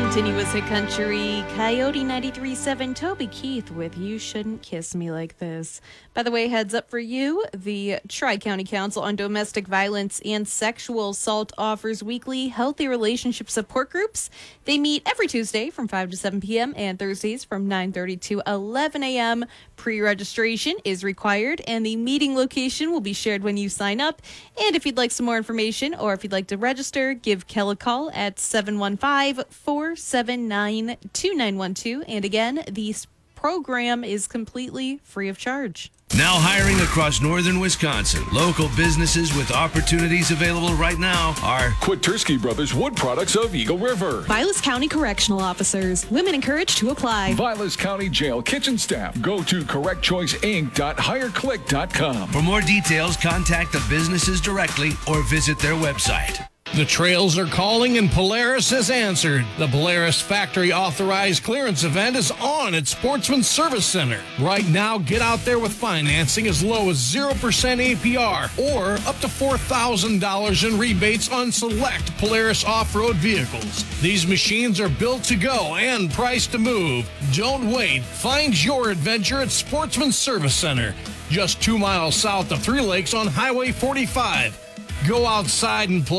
Continuous Hit Country, Coyote 93.7, Toby Keith with You Shouldn't Kiss Me Like This. By the way, heads up for you, the Tri-County Council on Domestic Violence and Sexual Assault offers weekly healthy relationship support groups. They meet every Tuesday from 5 to 7 p.m. and Thursdays from 9:30 to 11 a.m. Pre-registration is required, and the meeting location will be shared when you sign up. And if you'd like some more information or if you'd like to register, give Kel a call at 715-479-2912. And again, the program is completely free of charge. Now hiring across northern Wisconsin. Local businesses with opportunities available right now are Kwiatkowski Brothers Wood Products of Eagle River. Vilas County Correctional Officers. Women encouraged to apply. Vilas County Jail Kitchen Staff. Go to correctchoiceinc.hireclick.com. For more details, contact the businesses directly or visit their website. The trails are calling and Polaris has answered. The Polaris Factory Authorized Clearance event is on at Sportsman Service Center. Right now, get out there with financing as low as 0% APR or up to $4,000 in rebates on select Polaris off-road vehicles. These machines are built to go and priced to move. Don't wait. Find your adventure at Sportsman Service Center, just 2 miles south of Three Lakes on Highway 45. Go outside and play.